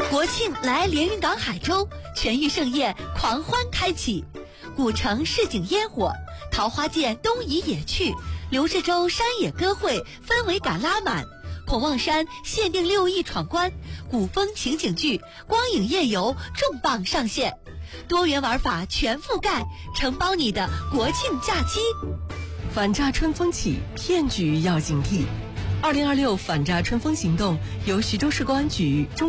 国庆来连云港海州，全域盛宴狂欢开启，古城市井烟火，桃花涧东移野趣，刘志洲山野歌会氛围感拉满，孔望山限定6亿闯关，古风情景剧光影夜游重磅上线，多元玩法全覆盖，承包你的国庆假期。 反诈春风起，骗局要警惕。2026反诈春风行动由徐州市公安局